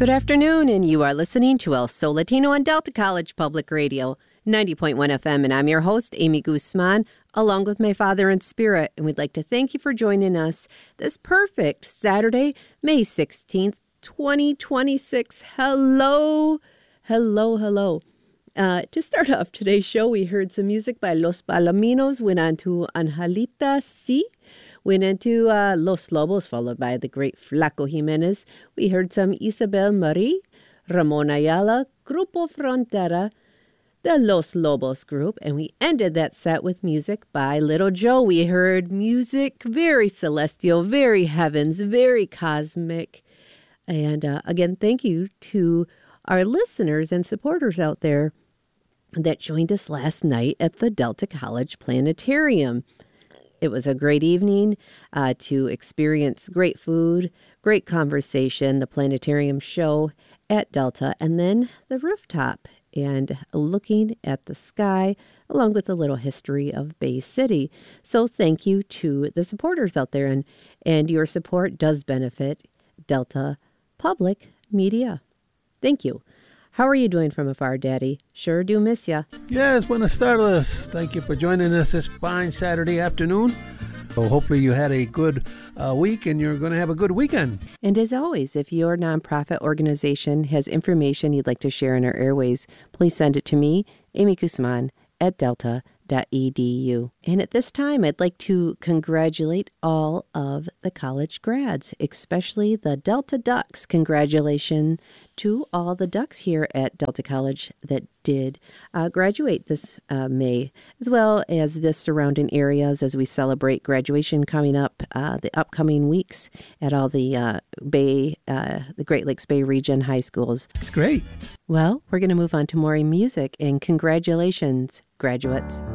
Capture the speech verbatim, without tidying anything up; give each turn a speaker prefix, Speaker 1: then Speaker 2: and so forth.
Speaker 1: Good afternoon, and you are listening to El Sol Latino on Delta College Public Radio, ninety point one F M, and I'm your host, Amy Guzman, along with my father in spirit, and we'd like to thank you for joining us this perfect Saturday, May sixteenth, twenty twenty-six. Hello, hello, hello. Uh, to start off today's show, we heard some music by Los Palominos, went on to Angelita C., went into uh, Los Lobos, followed by the great Flaco Jimenez. We heard some Isabel Marie, Ramon Ayala, Grupo Frontera, the Los Lobos group, and we ended that set with music by Little Joe. We heard music very celestial, very heavens, very cosmic. And uh, again, thank you to our listeners and supporters out there that joined us last night at the Delta College Planetarium. It was a great evening uh, to experience great food, great conversation, the planetarium show at Delta, and then the rooftop and looking at the sky, along with a little history of Bay City. So thank you to the supporters out there, and, and your support does benefit Delta Public Media. Thank you. How are you doing from afar, Daddy? Sure do miss ya.
Speaker 2: Yes, buenas tardes. Thank you for joining us this fine Saturday afternoon. So hopefully you had a good uh, week and you're going to have a good weekend.
Speaker 1: And as always, if your nonprofit organization has information you'd like to share in our airways, please send it to me, Amy Guzman, at delta dot e d u. And at this time, I'd like to congratulate all of the college grads, especially the Delta Ducks. Congratulations to all the Ducks here at Delta College that did uh, graduate this uh, May, as well as the surrounding areas as we celebrate graduation coming up uh, the upcoming weeks at all the uh, Bay, uh, the Great Lakes Bay region high schools.
Speaker 2: It's great.
Speaker 1: Well, we're going to move on to more music, and congratulations, graduates.